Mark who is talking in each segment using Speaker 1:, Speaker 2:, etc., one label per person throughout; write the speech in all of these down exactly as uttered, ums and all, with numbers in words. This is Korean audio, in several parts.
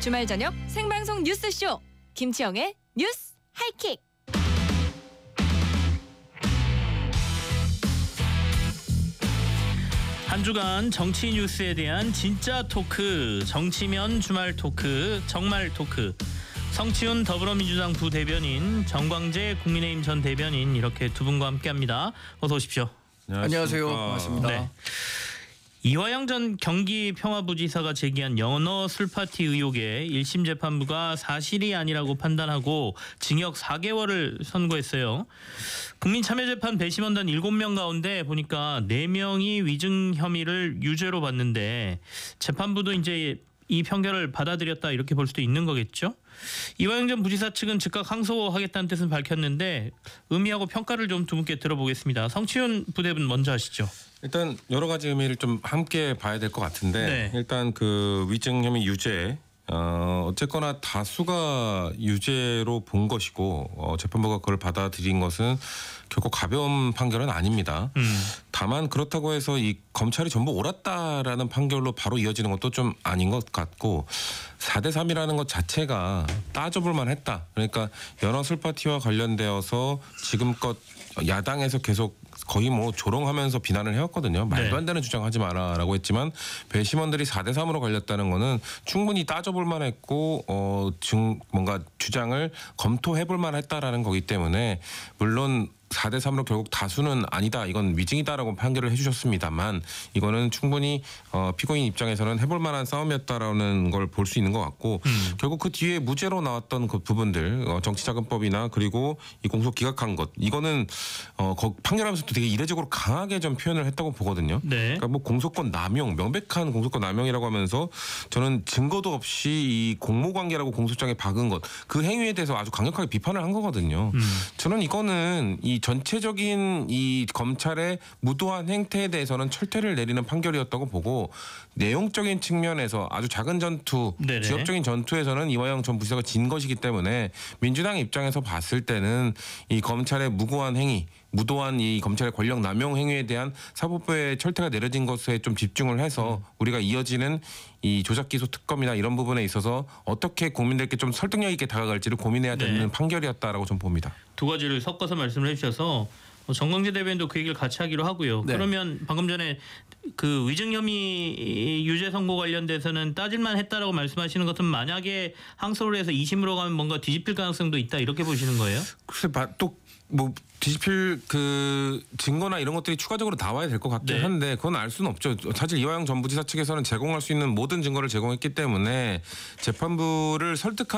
Speaker 1: 주말 저녁 생방송 뉴스쇼 김치영의 뉴스 하이킥.
Speaker 2: 한 주간 정치 뉴스에 대한 진짜 토크, 정치면 주말 토크, 정말 토크. 성치훈 더불어민주당 부대변인, 정광재 국민의힘 전 대변인, 이렇게 두 분과 함께합니다. 어서 오십시오.
Speaker 3: 안녕하세요. 반갑습니다. 네.
Speaker 2: 이화영 전 경기평화부지사가 제기한 연어 술파티 의혹에 일 심 재판부가 사실이 아니라고 판단하고 징역 사 개월을 선고했어요. 국민참여재판 배심원단 일곱 명 가운데 보니까 네 명이 위증 혐의를 유죄로 봤는데 재판부도 이제 이 판결을 받아들였다 이렇게 볼 수도 있는 거겠죠. 이화영 전 부지사 측은 즉각 항소하겠다는 뜻은 밝혔는데 의미하고 평가를 좀 두 분께 들어보겠습니다. 성치훈 부대변인 먼저 하시죠.
Speaker 3: 일단 여러 가지 의미를 좀 함께 봐야 될 것 같은데
Speaker 2: 네.
Speaker 3: 일단 그 위증 혐의 유죄 어, 어쨌거나 다수가 유죄로 본 것이고 어, 재판부가 그걸 받아들인 것은 결코 가벼운 판결은 아닙니다. 음. 다만 그렇다고 해서 이 검찰이 전부 옳았다라는 판결로 바로 이어지는 것도 좀 아닌 것 같고 사 대 삼이라는 것 자체가 따져볼 만했다. 그러니까 연어 술파티와 관련되어서 지금껏 야당에서 계속 거의 뭐 조롱하면서 비난을 해왔거든요. 말도 안 되는 주장하지 마라라고 했지만 배심원들이 사 대 삼으로 걸렸다는 거는 충분히 따져볼 만했고 어, 증, 뭔가 주장을 검토해볼 만했다라는 거기 때문에 물론 사 대 삼으로 결국 다수는 아니다. 이건 위증이다라고 판결을 해주셨습니다만 이거는 충분히 어, 피고인 입장에서는 해볼 만한 싸움이었다라는 걸 볼 수 있는 것 같고 음. 결국 그 뒤에 무죄로 나왔던 그 부분들 어, 정치자금법이나 그리고 이 공소 기각한 것 이거는 어, 거, 판결하면서도 되게 이례적으로 강하게 좀 표현을 했다고 보거든요. 네. 그러니까 뭐 공소권 남용, 명백한 공소권 남용이라고 하면서 저는 증거도 없이 이 공모관계라고 공소장에 박은 것 그 행위에 대해서 아주 강력하게 비판을 한 거거든요. 음. 저는 이거는 이 전체적인 이 검찰의 무도한 행태에 대해서는 철퇴를 내리는 판결이었다고 보고 내용적인 측면에서 아주 작은 전투, 네네. 지역적인 전투에서는 이화영 전 부지사가 진 것이기 때문에 민주당 입장에서 봤을 때는 이 검찰의 무고한 행위, 무도한 이 검찰의 권력 남용 행위에 대한 사법부의 철퇴가 내려진 것에 좀 집중을 해서 우리가 이어지는 이 조작기소 특검이나 이런 부분에 있어서 어떻게 국민들께 좀 설득력 있게 다가갈지를 고민해야 되는 네. 판결이었다라고 좀 봅니다.
Speaker 2: 두 가지를 섞어서 말씀을 해주셔서 정광재 대변인도 그 얘기를 같이 하기로 하고요. 네. 그러면 방금 전에 그 위증 혐의 유죄 선고 관련돼서는 따질만 했다라고 말씀하시는 것은 만약에 항소를 해서 이 심으로 가면 뭔가 뒤집힐 가능성도 있다 이렇게 보시는 거예요?
Speaker 3: 글쎄 또 뭐 뒤집힐 그 증거나 이런 것들이 추가적으로 나와야 될 것 같긴 네. 한데 그건 알 수는 없죠. 사실 이화영 전 부지사 측에서는 제공할 수 있는 모든 증거를 제공했기 때문에 재판부를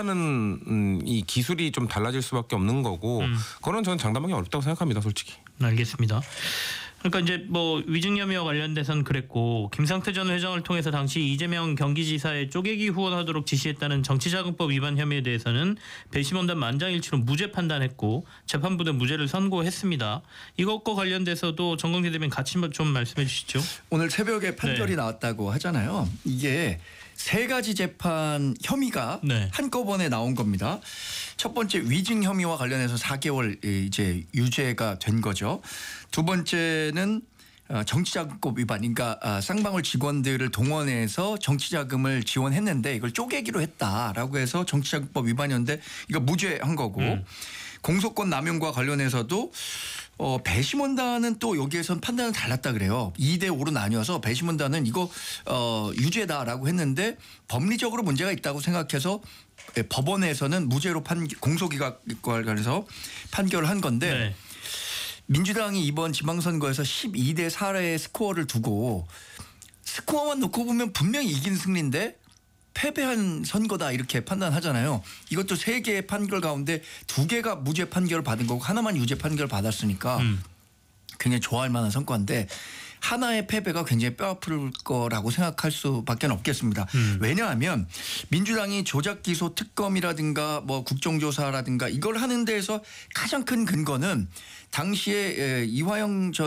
Speaker 3: 설득하는 이 기술이 좀 달라질 수밖에 없는 거고 음. 그거는 저는 장담하기 어렵다고 생각합니다. 솔직히.
Speaker 2: 알겠습니다. 그러니까 이제 뭐 위증 혐의와 관련돼서는 그랬고 김상태 전 회장을 통해서 당시 이재명 경기지사에 쪼개기 후원하도록 지시했다는 정치자금법 위반 혐의에 대해서는 배심원단 만장일치로 무죄 판단했고 재판부도 무죄를 선고했습니다. 이것과 관련돼서도 정광재 대변인 같이 좀 말씀해 주시죠.
Speaker 4: 오늘 새벽에 판결이 네. 나왔다고 하잖아요. 이게 세 가지 재판 혐의가 네. 한꺼번에 나온 겁니다. 첫 번째 위증 혐의와 관련해서 사 개월 이제 유죄가 된 거죠. 두 번째는 정치자금법 위반, 그러니까 쌍방울 직원들을 동원해서 정치자금을 지원했는데 이걸 쪼개기로 했다라고 해서 정치자금법 위반이었는데 이거 무죄한 거고 음. 공소권 남용과 관련해서도 어, 배심원단은 또 여기에선 판단은 달랐다 그래요. 이 대 오로 나뉘어서 배심원단은 이거 어, 유죄다라고 했는데 법리적으로 문제가 있다고 생각해서 법원에서는 무죄로 판 공소기각과 관련해서 판결을 한 건데 네. 민주당이 이번 지방선거에서 십이 대 사의 스코어를 두고 스코어만 놓고 보면 분명히 이긴 승리인데 패배한 선거다 이렇게 판단하잖아요. 이것도 세 개의 판결 가운데 두 개가 무죄 판결을 받은 거고 하나만 유죄 판결을 받았으니까 음. 굉장히 좋아할 만한 성과인데 하나의 패배가 굉장히 뼈아플 거라고 생각할 수밖에 없겠습니다. 음. 왜냐하면 민주당이 조작기소 특검이라든가 뭐 국정조사라든가 이걸 하는 데에서 가장 큰 근거는 당시에 이화영 전